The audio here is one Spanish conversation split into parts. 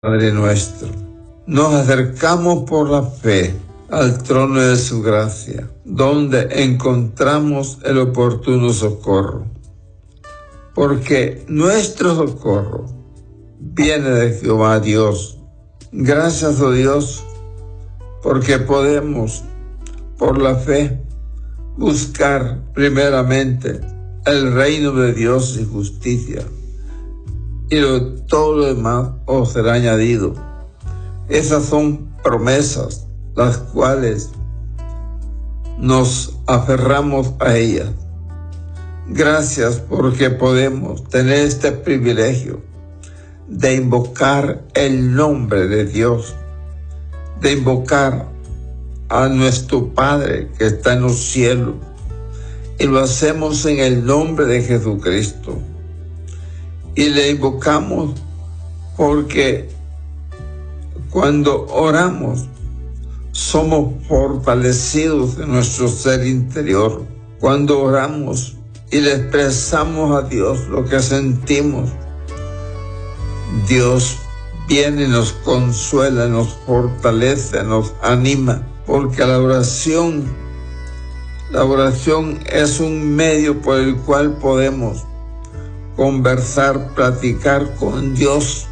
Padre nuestro, nos acercamos por la fe al trono de su gracia, donde encontramos el oportuno socorro. Porque nuestro socorro viene de Jehová Dios. Gracias a Dios, porque podemos, por la fe, buscar primeramente el reino de Dios y justicia, y todo lo demás os será añadido. Esas son promesas, las cuales nos aferramos a ellas. Gracias porque podemos tener este privilegio de invocar el nombre de Dios, de invocar a nuestro Padre que está en los cielos, y lo hacemos en el nombre de Jesucristo. Y le invocamos porque cuando oramos somos fortalecidos en nuestro ser interior. Cuando oramos y le expresamos a Dios lo que sentimos, Dios viene y nos consuela, nos fortalece, nos anima, porque la oración es un medio por el cual podemos conversar, platicar con Dios.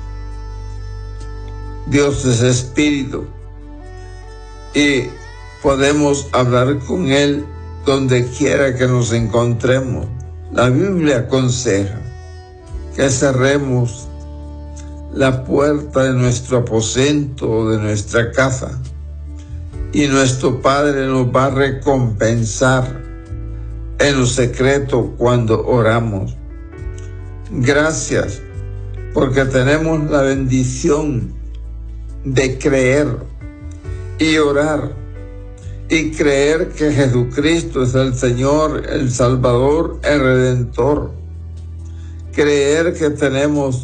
Dios es espíritu y podemos hablar con Él donde quiera que nos encontremos. La Biblia aconseja que cerremos la puerta de nuestro aposento o de nuestra casa, y nuestro Padre nos va a recompensar en lo secreto cuando oramos. Gracias, porque tenemos la bendición de creer y orar y creer que Jesucristo es el Señor, el Salvador, el Redentor. Creer que tenemos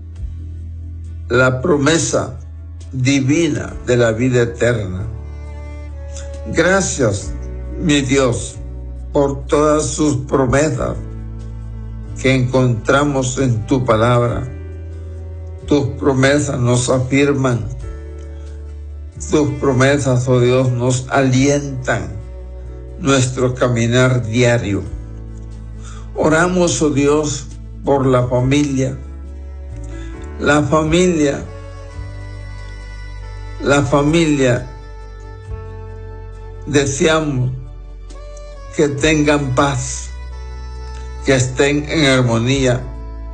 la promesa divina de la vida eterna. Gracias, mi Dios, por todas sus promesas que encontramos en tu palabra. Tus promesas nos afirman. Tus promesas, oh Dios, nos alientan nuestro caminar diario. Oramos, oh Dios, por la familia. La familia deseamos que tengan paz, que estén en armonía,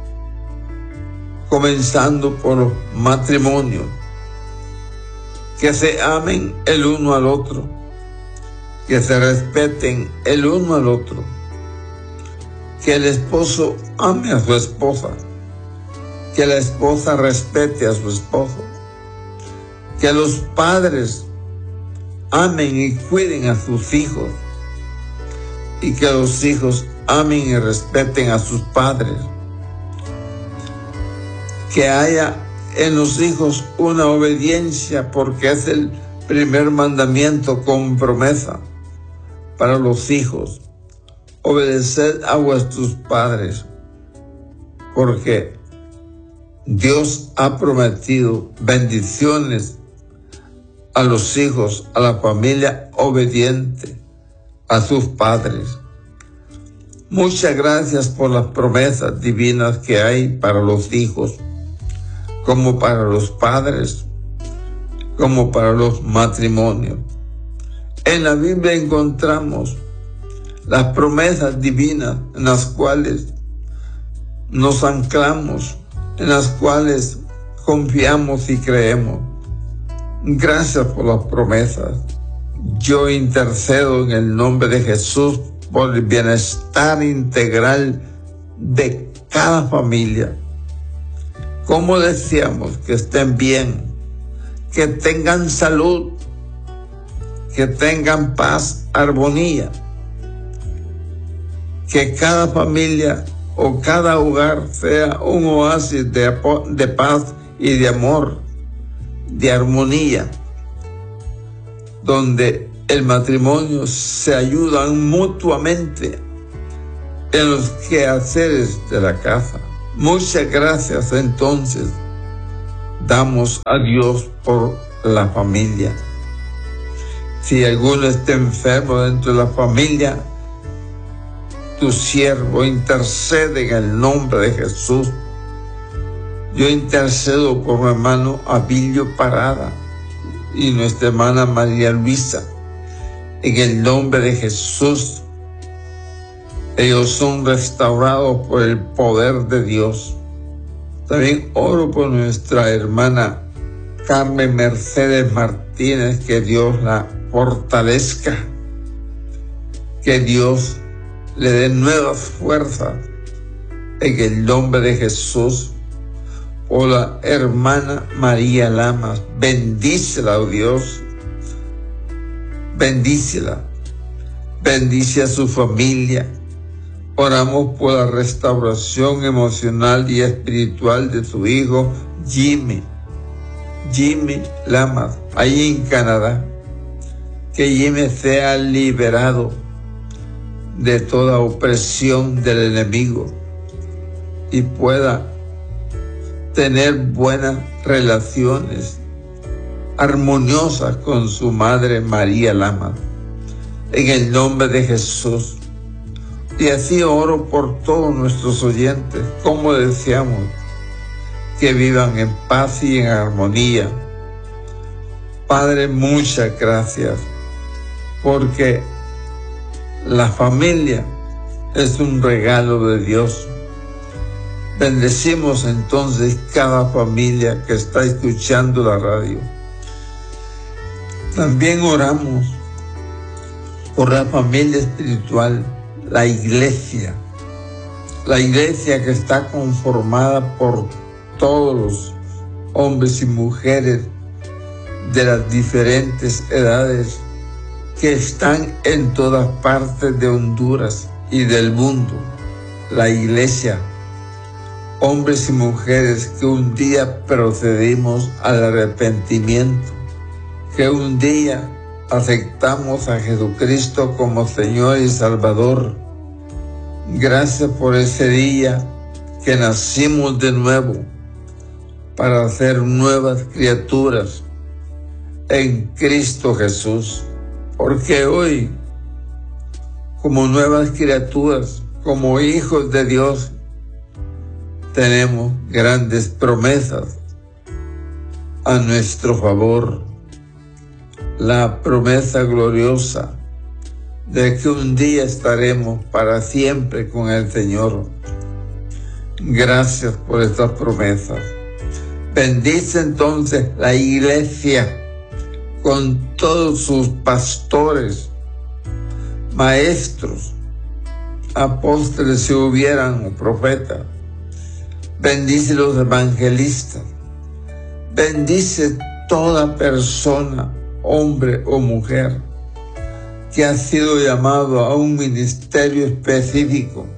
comenzando por los matrimonios, que se amen el uno al otro, que se respeten el uno al otro, que el esposo ame a su esposa, que la esposa respete a su esposo, que los padres amen y cuiden a sus hijos, y que los hijos amen y respeten a sus padres. Que haya en los hijos una obediencia, porque es el primer mandamiento con promesa para los hijos. Obedeced a vuestros padres, porque Dios ha prometido bendiciones a los hijos, a la familia obediente a sus padres. Muchas gracias por las promesas divinas que hay para los hijos, como para los padres, como para los matrimonios. En la Biblia encontramos las promesas divinas en las cuales nos anclamos, en las cuales confiamos y creemos. Gracias por las promesas. Yo intercedo en el nombre de Jesús por el bienestar integral de cada familia. Como deseamos que estén bien, que tengan salud, que tengan paz, armonía, que cada familia o cada hogar sea un oasis de paz y de amor, de armonía, donde el matrimonio se ayudan mutuamente en los quehaceres de la casa. Muchas gracias entonces damos a Dios por la familia. Si alguno está enfermo dentro de la familia, tu siervo intercede en el nombre de Jesús. Yo intercedo por mi hermano Abilio Parada y nuestra hermana María Luisa. En el nombre de Jesús, ellos son restaurados por el poder de Dios. También oro por nuestra hermana Carmen Mercedes Martínez, que Dios la fortalezca, que Dios le dé nuevas fuerzas en el nombre de Jesús. O la hermana María Lamas, bendícela, oh Dios, bendícela, bendice a su familia. Oramos por la restauración emocional y espiritual de su hijo Jimmy Lamas, ahí en Canadá. Que Jimmy sea liberado de toda opresión del enemigo y pueda tener buenas relaciones armoniosas con su madre María Lamas, en el nombre de Jesús. Y así oro por todos nuestros oyentes, como deseamos que vivan en paz y en armonía. Padre, muchas gracias, porque la familia es un regalo de Dios. Bendecimos entonces cada familia que está escuchando la radio. También oramos por la familia espiritual, la iglesia que está conformada por todos los hombres y mujeres de las diferentes edades que están en todas partes de Honduras y del mundo. La iglesia, hombres y mujeres que un día procedimos al arrepentimiento, que un día aceptamos a Jesucristo como Señor y Salvador. Gracias por ese día que nacimos de nuevo para ser nuevas criaturas en Cristo Jesús. Porque hoy, como nuevas criaturas, como hijos de Dios, tenemos grandes promesas a nuestro favor. La promesa gloriosa de que un día estaremos para siempre con el Señor. Gracias por estas promesas. Bendice entonces la iglesia con todos sus pastores, maestros, apóstoles si hubieran, o profetas. Bendice los evangelistas. Bendice toda persona, hombre o mujer, que ha sido llamado a un ministerio específico.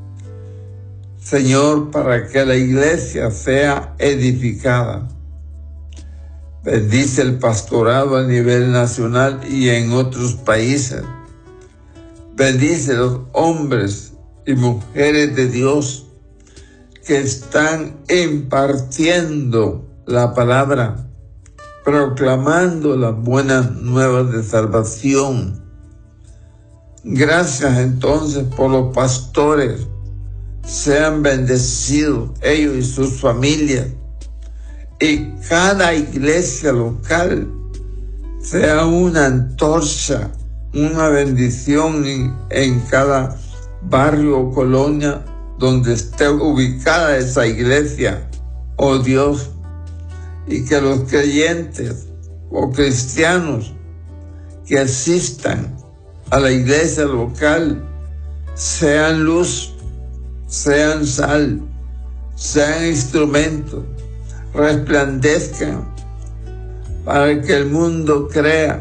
Señor, para que la iglesia sea edificada. Bendice el pastorado a nivel nacional y en otros países. Bendice los hombres y mujeres de Dios que están impartiendo la palabra, proclamando las buenas nuevas de salvación. Gracias entonces por los pastores. Sean bendecidos ellos y sus familias. Y cada iglesia local sea una antorcha, una bendición en cada barrio o colonia donde esté ubicada esa iglesia, oh Dios. Y que los creyentes o cristianos que asistan a la iglesia local sean luz, sean sal, sean instrumentos, resplandezcan para que el mundo crea,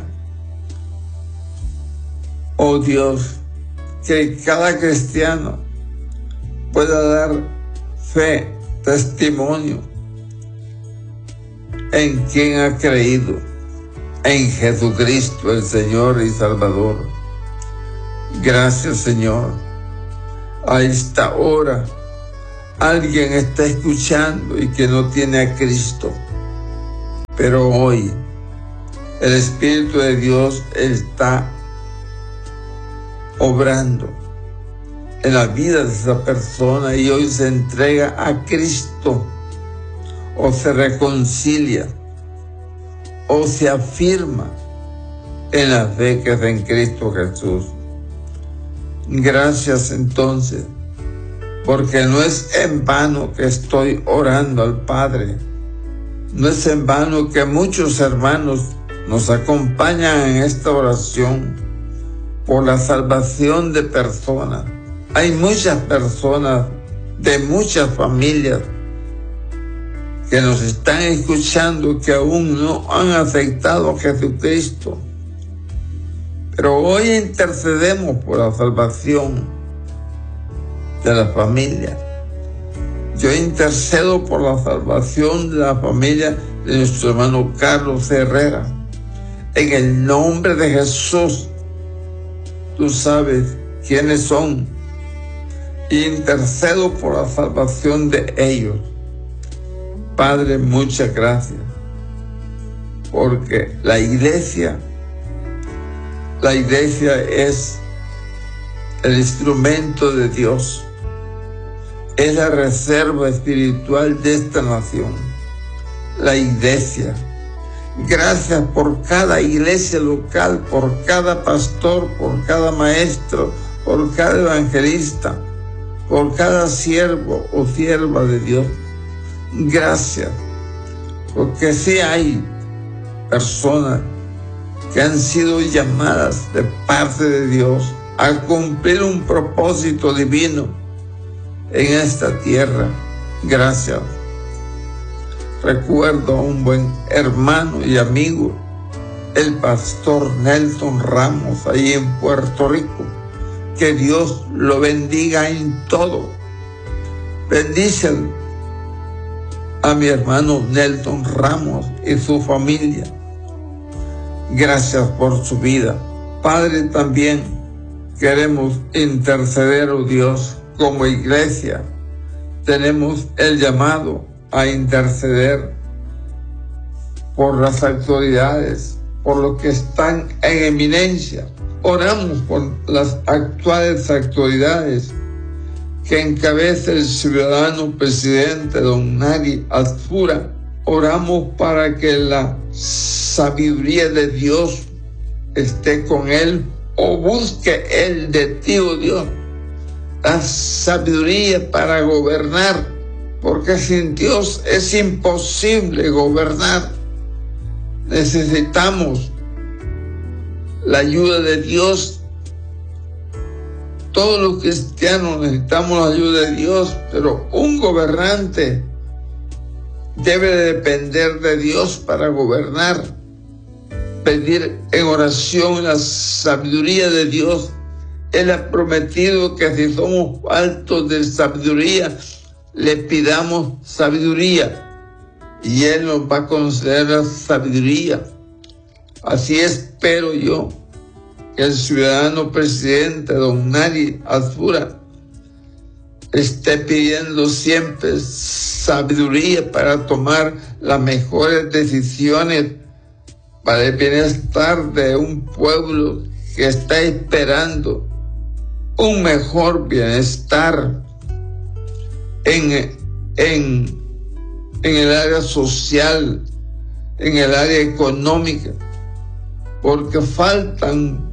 oh Dios, que cada cristiano pueda dar fe, testimonio en quien ha creído, en Jesucristo el Señor y Salvador. Gracias, Señor. A esta hora alguien está escuchando y que no tiene a Cristo. Pero hoy el Espíritu de Dios está obrando en la vida de esa persona y hoy se entrega a Cristo, o se reconcilia, o se afirma en la fe que es en Cristo Jesús. Gracias entonces, porque no es en vano que estoy orando al Padre. No es en vano que muchos hermanos nos acompañan en esta oración por la salvación de personas. Hay muchas personas de muchas familias que nos están escuchando que aún no han aceptado a Jesucristo. Pero hoy intercedemos por la salvación de la familia. Yo intercedo por la salvación de la familia de nuestro hermano Carlos Herrera. En el nombre de Jesús, tú sabes quiénes son. Intercedo por la salvación de ellos. Padre, muchas gracias. Porque la iglesia es el instrumento de Dios. Es la reserva espiritual de esta nación. La iglesia. Gracias por cada iglesia local, por cada pastor, por cada maestro, por cada evangelista, por cada siervo o sierva de Dios. Gracias, porque sí hay personas que han sido llamadas de parte de Dios a cumplir un propósito divino en esta tierra. Gracias. Recuerdo a un buen hermano y amigo, el pastor Nelson Ramos, ahí en Puerto Rico. Que Dios lo bendiga en todo. Bendicen a mi hermano Nelson Ramos y su familia. Gracias por su vida. Padre, también queremos interceder, oh Dios, como iglesia. Tenemos el llamado a interceder por las autoridades, por los que están en eminencia. Oramos por las actuales autoridades que encabeza el ciudadano presidente don Nari Azura. Oramos para que la sabiduría de Dios esté con él, o busque él de ti, oh Dios, la sabiduría para gobernar, porque sin Dios es imposible gobernar. Necesitamos la ayuda de Dios. Todos los cristianos necesitamos la ayuda de Dios, pero un gobernante debe depender de Dios para gobernar. Pedir en oración la sabiduría de Dios. Él ha prometido que si somos faltos de sabiduría, le pidamos sabiduría y Él nos va a conceder la sabiduría. Así espero yo que el ciudadano presidente don Nari Azura esté pidiendo siempre sabiduría para tomar las mejores decisiones para el bienestar de un pueblo que está esperando un mejor bienestar en el área social, en el área económica, porque faltan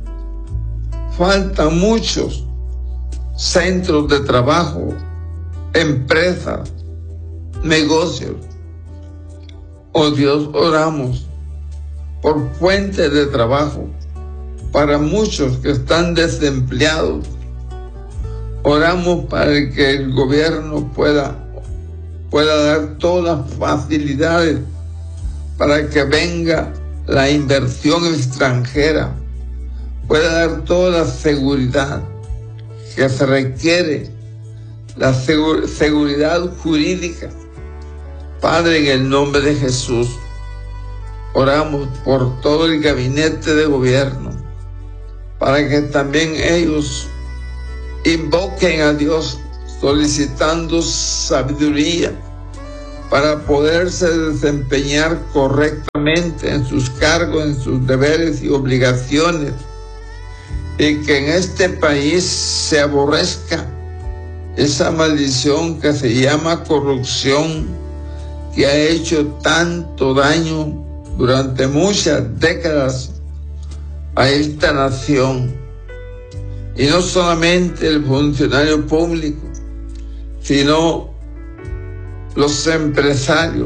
muchos centros de trabajo, empresas, negocios. Oh Dios, oramos por fuentes de trabajo para muchos que están desempleados. Oramos para que el gobierno pueda dar todas las facilidades para que venga la inversión extranjera, pueda dar toda la seguridad que se requiere, la seguridad jurídica. Padre, en el nombre de Jesús, oramos por todo el gabinete de gobierno, para que también ellos invoquen a Dios solicitando sabiduría para poderse desempeñar correctamente correctamente en sus cargos, en sus deberes y obligaciones, y que en este país se aborrezca esa maldición que se llama corrupción, que ha hecho tanto daño durante muchas décadas a esta nación. Y no solamente el funcionario público, sino los empresarios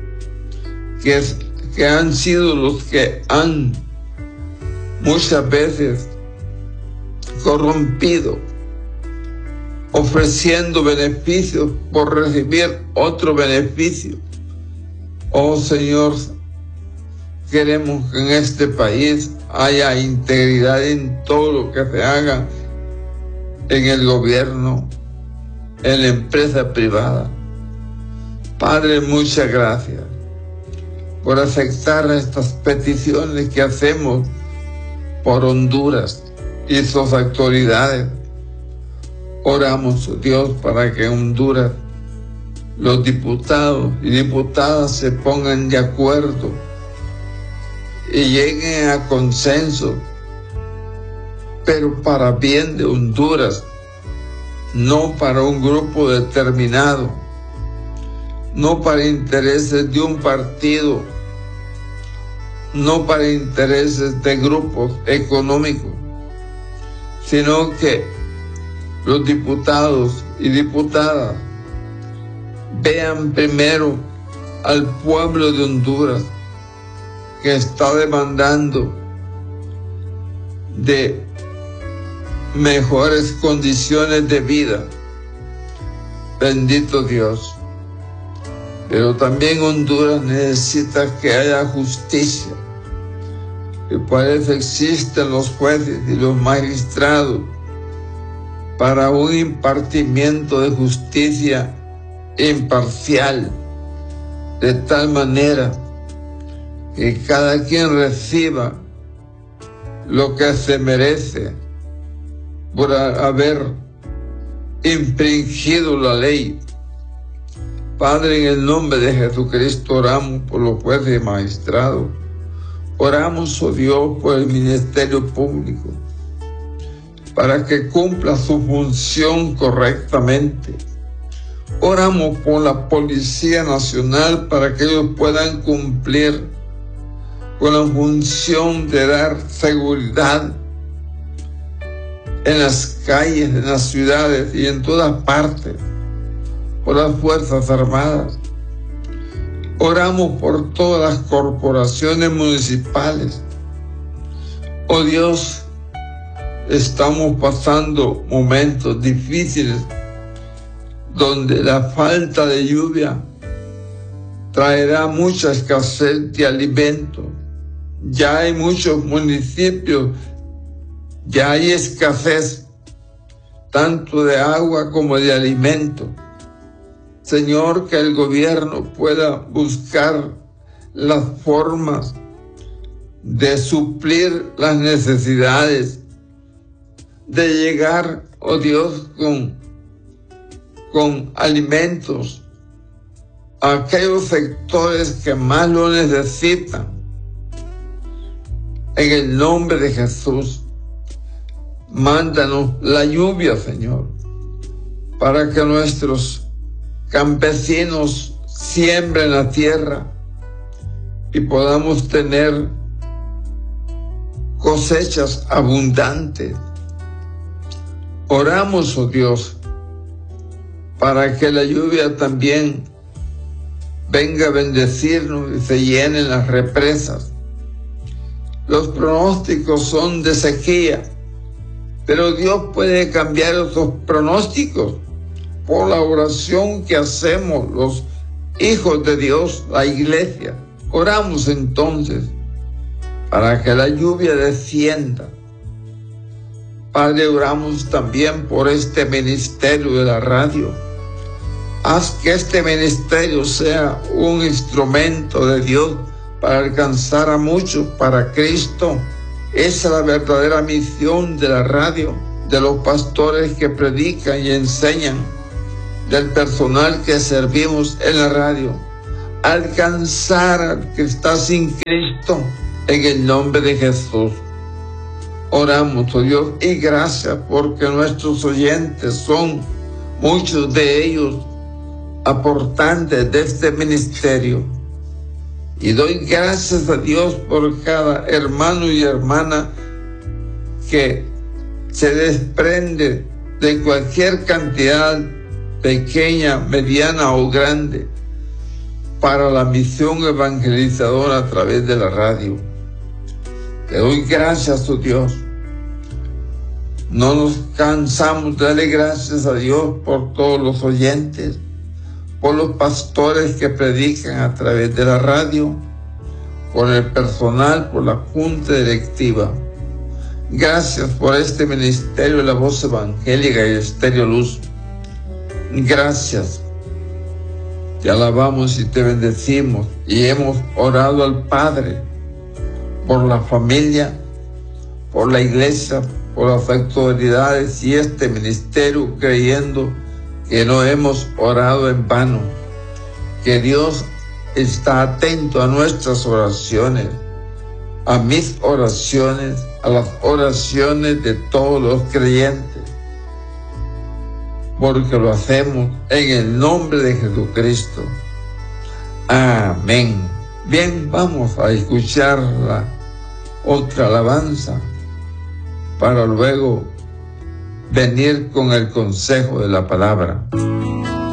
que han sido los que han muchas veces corrompido, ofreciendo beneficios por recibir otro beneficio. Oh Señor, queremos que en este país haya integridad en todo lo que se haga en el gobierno, en la empresa privada. Padre, muchas gracias por aceptar estas peticiones que hacemos por Honduras y sus autoridades. Oramos, Dios, para que en Honduras los diputados y diputadas se pongan de acuerdo y lleguen a consenso, pero para bien de Honduras, no para un grupo determinado, no para intereses de un partido, no para intereses de grupos económicos, sino que los diputados y diputadas vean primero al pueblo de Honduras, que está demandando de mejores condiciones de vida. Bendito Dios. Pero también Honduras necesita que haya justicia. Y para eso existen los jueces y los magistrados, para un impartimiento de justicia imparcial, de tal manera que cada quien reciba lo que se merece por haber infringido la ley. Padre, en el nombre de Jesucristo oramos por los jueces y magistrados. Oramos, oh Dios, por el ministerio público, para que cumpla su función correctamente. Oramos por la Policía Nacional, para que ellos puedan cumplir con la función de dar seguridad en las calles, en las ciudades y en todas partes, por las Fuerzas Armadas. Oramos por todas las corporaciones municipales. Oh Dios, estamos pasando momentos difíciles donde la falta de lluvia traerá mucha escasez de alimentos. Ya hay muchos municipios, ya hay escasez tanto de agua como de alimentos. Señor, que el gobierno pueda buscar las formas de suplir las necesidades, de llegar, oh Dios, con alimentos a aquellos sectores que más lo necesitan. En el nombre de Jesús, mándanos la lluvia, Señor, para que nuestros campesinos siembren la tierra y podamos tener cosechas abundantes. Oramos, oh Dios, para que la lluvia también venga a bendecirnos y se llenen las represas. Los pronósticos son de sequía, pero Dios puede cambiar esos pronósticos por la oración que hacemos los hijos de Dios, la iglesia. Oramos entonces para que la lluvia descienda. Padre, oramos también por este ministerio de la radio. Haz que este ministerio sea un instrumento de Dios para alcanzar a muchos para Cristo. Esa es la verdadera misión de la radio, de los pastores que predican y enseñan, del personal que servimos en la radio. alcanzar al que está sin Cristo, en el nombre de Jesús. Oramos, oh Dios, y gracias porque nuestros oyentes son muchos de ellos aportantes de este ministerio. Y doy gracias a Dios por cada hermano y hermana que se desprende de cualquier cantidad pequeña, mediana o grande para la misión evangelizadora a través de la radio. Te doy gracias, oh Dios. No nos cansamos de darle gracias a Dios por todos los oyentes, por los pastores que predican a través de la radio, por el personal, por la junta directiva. Gracias por este ministerio de la voz evangélica y Estéreo Luz. Gracias. Te alabamos y te bendecimos. Y hemos orado al Padre por la familia, por la iglesia, por las autoridades y este ministerio, creyendo que no hemos orado en vano, que Dios está atento a nuestras oraciones, a mis oraciones, a las oraciones de todos los creyentes, porque lo hacemos en el nombre de Jesucristo. Amén. Bien, vamos a escuchar la otra alabanza para luego venir con el consejo de la palabra.